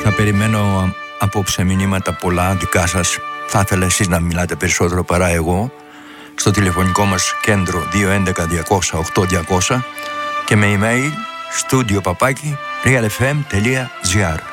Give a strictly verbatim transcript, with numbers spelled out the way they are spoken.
Θα περιμένω απόψε μηνύματα πολλά δικά σας. Θα ήθελα εσείς να μιλάτε περισσότερο παρά εγώ, στο τηλεφωνικό μας κέντρο δύο έντεκα διακόσια οκτώ διακόσια και με email studio παπάκι realfm.gr.